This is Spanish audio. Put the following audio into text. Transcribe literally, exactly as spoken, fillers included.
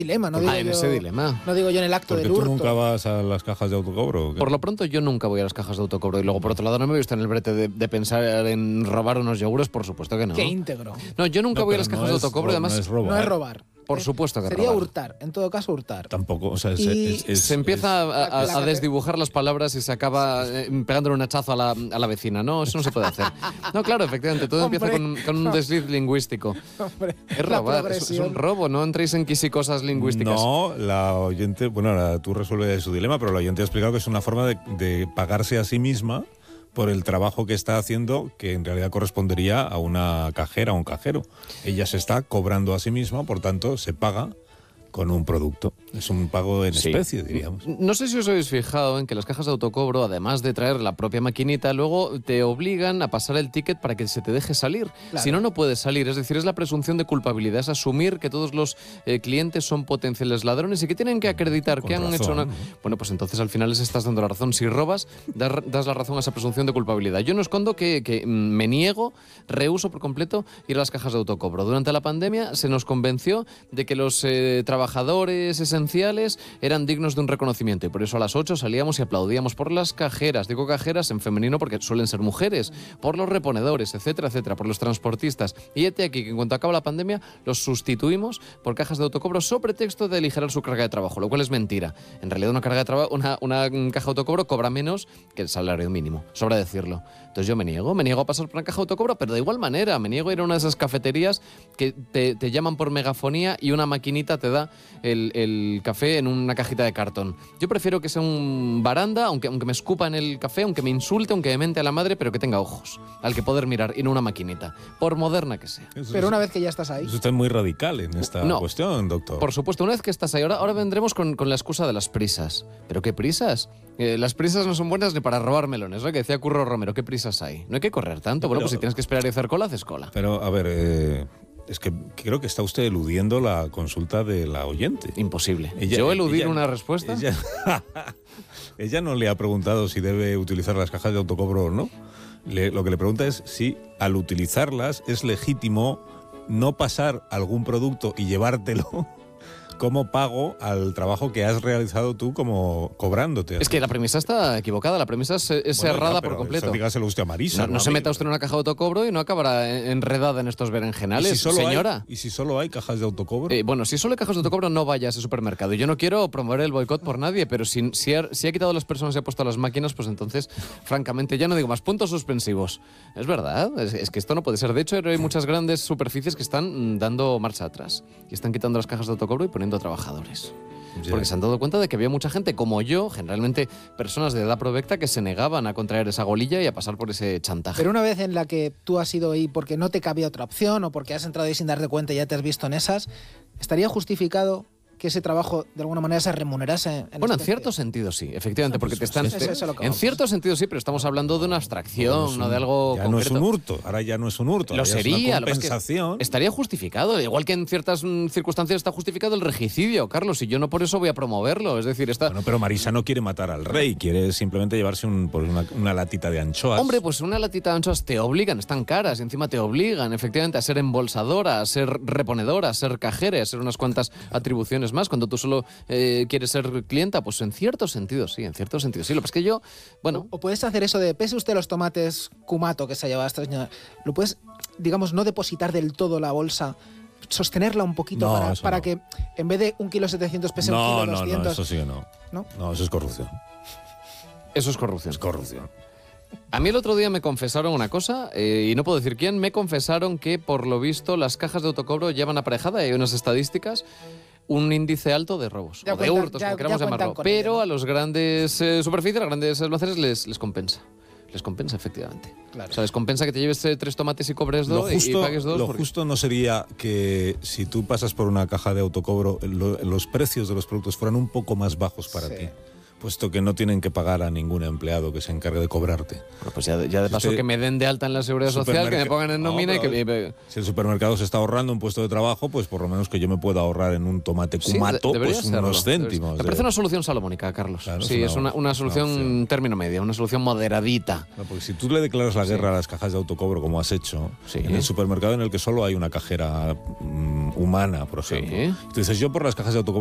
dilema, no digo, ah, en yo, ese dilema. no digo yo en el acto Porque del tú hurto. nunca vas a las cajas de autocobro. ¿o qué? Por lo pronto yo nunca voy a las cajas de autocobro y luego por otro lado no me he visto en el brete de, de pensar en robar unos yogures, por supuesto que no. Qué íntegro. No, yo nunca No, voy a pero las no cajas de es autocobro ro- y además no es robar. No es robar. por Eh, supuesto que Sería robar. hurtar, en todo caso hurtar. Tampoco, o sea, es, Y es- es- se empieza a, a- la- a desdibujar las palabras y se acaba eh, pegándole un hachazo a la, a la vecina. No, eso no se puede hacer. No, claro, efectivamente, todo Hombre. empieza con, con un desliz lingüístico. Hombre, Es la robar, es, es progresión. un robo, no entréis en quisicosas lingüísticas. No, la oyente, bueno, ahora tú resuelves su dilema, pero la oyente ha explicado que es una forma de, de pagarse a sí misma por el trabajo que está haciendo, que en realidad correspondería a una cajera o un cajero. Ella se está cobrando a sí misma, por tanto, se paga con un producto. Es un pago en Sí. especie, diríamos. No sé si os habéis fijado en que las cajas de autocobro, además de traer la propia maquinita, luego te obligan a pasar el ticket para que se te deje salir. Claro. Si no, no puedes salir. Es decir, es la presunción de culpabilidad, es asumir que todos los eh, clientes son potenciales ladrones y que tienen que acreditar Con que han razón, hecho una... ¿no? Bueno, pues entonces al final les estás dando la razón. Si robas, das, das la razón a esa presunción de culpabilidad. Yo no escondo que, que mm, me niego, rehuso por completo ir a las cajas de autocobro. Durante la pandemia se nos convenció de que los eh, trabajadores esenciales eran dignos de un reconocimiento y por eso a las ocho salíamos y aplaudíamos por las cajeras, digo cajeras en femenino porque suelen ser mujeres, por los reponedores, etcétera, etcétera, por los transportistas. Y hete aquí que en cuanto acaba la pandemia los sustituimos por cajas de autocobro sobre pretexto de aligerar su carga de trabajo, lo cual es mentira. En realidad una carga de trabajo, una, una caja de autocobro cobra menos que el salario mínimo, sobra decirlo. Entonces yo me niego, me niego a pasar por una caja de autocobro, pero de igual manera, me niego a ir a una de esas cafeterías que te, te llaman por megafonía y una maquinita te da el, el café en una cajita de cartón. Yo prefiero que sea un baranda, aunque, aunque me escupa en el café, aunque me insulte, aunque me mente a la madre, pero que tenga ojos al que poder mirar y no una maquinita, por moderna que sea. Eso Pero es- una vez que ya estás ahí, Eso está muy radical en esta No. cuestión, doctor. Por supuesto, una vez que estás ahí, ahora, ahora vendremos con, con la excusa de las prisas. ¿Pero qué prisas? Eh, las prisas no son buenas ni para robar melones, ¿no? Que decía Curro Romero, ¿qué prisas hay? No hay que correr tanto. Bueno, Pero- pues si tienes que esperar y hacer cola, haces cola. Pero, a ver, eh, es que creo que está usted eludiendo la consulta de la oyente. Imposible. Ella- ¿Yo eludir ella- una respuesta? Ella, ella no le ha preguntado si debe utilizar las cajas de autocobro o no. Le- lo que le pregunta es si al utilizarlas es legítimo no pasar algún producto y llevártelo como pago al trabajo que has realizado tú como cobrándote. Es que la premisa está equivocada, la premisa es, es Bueno, errada ya, por pero completo. eso dígaselo usted a Marisa. No, no a se mí. meta usted en una caja de autocobro y no acabará en- enredada en estos ¿Y berenjenales, si solo señora. Hay, ¿Y si solo hay cajas de autocobro? Eh, bueno, si solo hay cajas de autocobro, no vaya a ese supermercado. Yo no quiero promover el boicot por nadie, pero si, si, ha, si ha quitado a las personas y ha puesto a las máquinas, pues entonces, francamente, ya no digo más puntos suspensivos. Es verdad, es, es que esto no puede ser. De hecho, hay muchas grandes superficies que están mm, dando marcha atrás y están quitando las cajas de autocobro y poniendo a trabajadores. Ya. Porque se han dado cuenta de que había mucha gente como yo, generalmente personas de edad provecta, que se negaban a contraer esa golilla y a pasar por ese chantaje. pero una vez en la que tú has ido ahí porque no te cabía otra opción o porque has entrado ahí sin darte cuenta y ya te has visto en esas, ¿estaría justificado que ese trabajo de alguna manera se remunerase? En Bueno, en especie? cierto sentido sí, efectivamente, porque te están... Eso es lo que en vamos. cierto sentido sí, pero estamos hablando de una abstracción, Bueno, es no un- de algo ya concreto. no es un hurto, ahora ya no es un hurto. Lo ahora ya sería, es una lo que pasa es que compensación. estaría justificado. Igual que en ciertas mm, circunstancias está justificado el regicidio, Carlos, y yo no por eso voy a promoverlo. Es decir, está... Bueno, pero Marisa no quiere matar al rey, quiere simplemente llevarse un, pues una, una latita de anchoas. Hombre, pues una latita de anchoas te obligan, están caras, y encima te obligan efectivamente a ser embolsadora, a ser reponedora, a ser cajera, a ser unas cuantas atribuciones más. Cuando tú solo eh, quieres ser clienta, pues en cierto sentido sí, en cierto sentido sí. Lo que pasa es que yo, bueno... O puedes hacer eso de, pese usted los tomates Kumato que se ha llevado esta señora, lo puedes, digamos, no depositar del todo la bolsa, sostenerla un poquito No, para, eso para no. que en vez de un kilo setecientos pese un no, kilo no, no, doscientos. eso sí que no. ¿No? No, eso es corrupción. Eso es corrupción. Es corrupción. A mí el otro día me confesaron una cosa, eh, y no puedo decir quién, me confesaron que por lo visto las cajas de autocobro llevan aparejada, y hay unas estadísticas, un índice alto de robos, Ya o de cuentan- hurtos, ya- como ya queramos cuentan llamarlo. con Pero ello, ¿no? a los grandes eh, superficies, a los grandes almacenes les, les compensa. Les compensa, efectivamente. Claro. O sea, les compensa que te lleves eh, tres tomates y cobres Lo dos y- justo, y pagues dos. lo porque- justo no sería que si tú pasas por una caja de autocobro, lo- los precios de los productos fueran un poco más bajos para Sí. ti. puesto que no tienen que pagar a ningún empleado que se encargue de cobrarte. Bueno, pues ya, ya de Si paso usted- que me den de alta en la Seguridad Social, que me Supermerca- pongan en No, nómina y pero que... Si el supermercado se está ahorrando un puesto de trabajo, pues por lo menos que yo me pueda ahorrar en un tomate Sí, cumato, de- debería pues serlo, unos debería céntimos. ser. Me de- parece una solución salomónica, Carlos. Claro, sí, es es una- una, una una solución opción. término medio, una solución moderadita. No, porque si tú le declaras la guerra Sí. a las cajas de autocobro, como has hecho, Sí. en el supermercado en el que solo hay una cajera mm, humana, por ejemplo, Sí. tú dices, yo por las cajas de autocobro